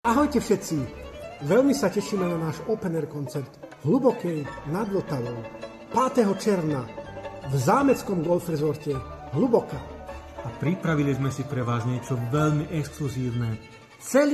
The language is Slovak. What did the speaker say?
Ahojte všetci! Veľmi sa tešíme na náš open air koncert v Hlubokej nad Vltavou 5. června v zámeckom golf rezorte Hluboká. A pripravili sme si pre vás niečo veľmi exkluzívne. Celý